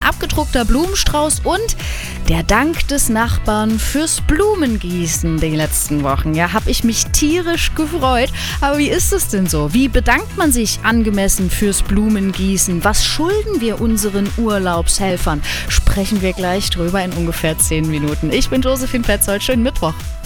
abgedruckter Blumenstrauß und der Dank des Nachbarn fürs Blumengießen die letzten Wochen. Ja, habe ich mich tierisch gefreut. Aber wie ist es denn so? Wie bedankt man sich angemessen fürs Blumengießen? Was schulden wir unseren Urlaubshelfern? Sprechen wir gleich drüber in ungefähr 10 Minuten. Ich bin Josephine Petzold. Schönen Mittwoch.